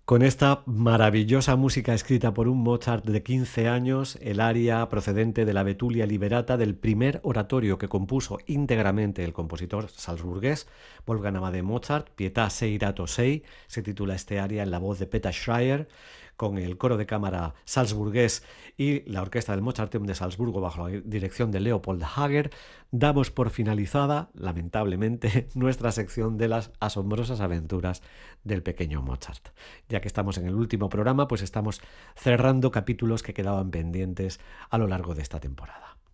Con esta maravillosa música escrita por un Mozart de 15 años, el aria procedente de la Betulia Liberata del primer oratorio que compuso íntegramente el compositor salzburgués Wolfgang Amadeus Mozart, Pietà sei irato sei, se titula este aria en la voz de Peter Schreier, con el coro de cámara salzburgués y la orquesta del Mozarteum de Salzburgo bajo la dirección de Leopold Hager, damos por finalizada, lamentablemente, nuestra sección de las asombrosas aventuras del pequeño Mozart. Ya que estamos en el último programa, pues estamos cerrando capítulos que quedaban pendientes a lo largo de esta temporada.